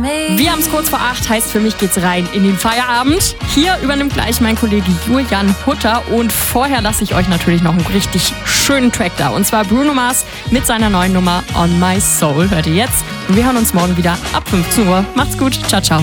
Wir haben es kurz vor 8, heißt für mich geht's rein in den Feierabend. Hier übernimmt gleich mein Kollege Julian Hutter und vorher lasse ich euch natürlich noch einen richtig schönen Track da. Und zwar Bruno Mars mit seiner neuen Nummer On My Soul. Hört ihr jetzt? Und wir hören uns morgen wieder ab 15 Uhr. Macht's gut. Ciao, ciao.